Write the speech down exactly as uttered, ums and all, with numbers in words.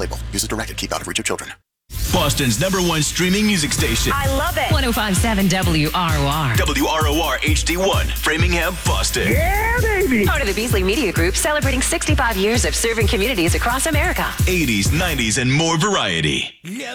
label. Use as directed. Keep out of reach of children. Boston's number one streaming music station. I love it. one oh five point seven W R O R. W R O R H D one, Framingham, Boston. Yeah, baby. Part of the Beasley Media Group, celebrating sixty-five years of serving communities across America. eighties, nineties, and more variety.